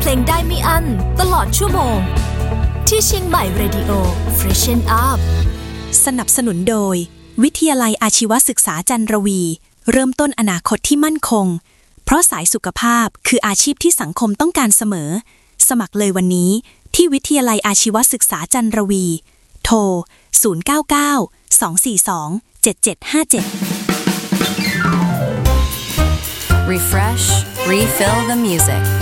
เพลงได้ไม่อั้นตลอดชั่วโมงที่เชียงใหม่ Radio Freshen Up สนับสนุนโดยวิทยาลัยอาชีวศึกษาจันทวีเริ่มต้นอนาคตที่มั่นคงเพราะสายสุขภาพคืออาชีพที่สังคมต้องการเสมอสมัครเลยวันนี้ที่วิทยาลัยอาชีวศึกษาจันทวีโทร0992427757 Refresh, refill the music